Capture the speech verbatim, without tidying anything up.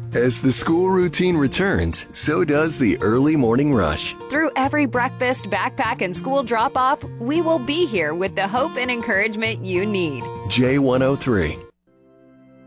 As the school routine returns, so does the early morning rush. Through every breakfast, backpack, and school drop-off, we will be here with the hope and encouragement you need. J one oh three,